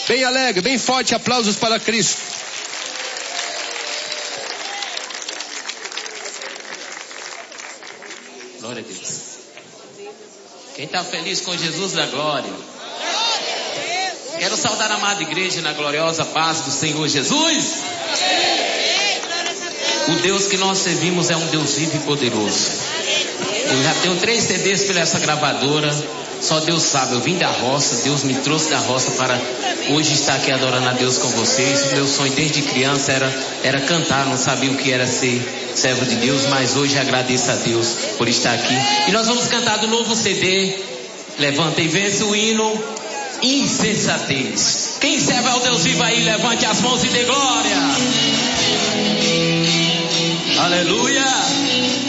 Bem alegre, bem forte, aplausos para Cristo. Glória a Deus. Quem está feliz com Jesus da glória? Quero saudar a amada igreja na gloriosa paz do Senhor Jesus. O Deus que nós servimos é um Deus vivo e poderoso. Eu já tenho 3 CDs pela essa gravadora. Só Deus sabe, eu vim da roça, Deus me trouxe da roça para hoje estar aqui adorando a Deus com vocês. O meu sonho desde criança era cantar, não sabia o que era ser servo de Deus, mas hoje agradeço a Deus por estar aqui. E nós vamos cantar do novo CD, Levanta e Vence, o hino Insensatez. Quem serve ao Deus vivo aí, levante as mãos e dê glória. Aleluia.